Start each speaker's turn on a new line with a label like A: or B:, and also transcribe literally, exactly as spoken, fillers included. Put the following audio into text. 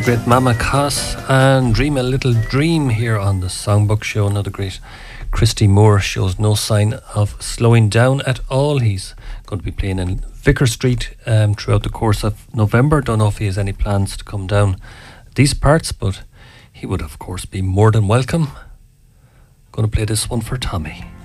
A: great Mama Cass and Dream a Little Dream here on the Songbook Show. Another great Christy Moore shows no sign of slowing down at all. He's going to be playing in Vicar Street um, throughout the course of November. Don't know if he has any plans to come down these parts, but he would of course be more than welcome. Going to play this one for Tommy.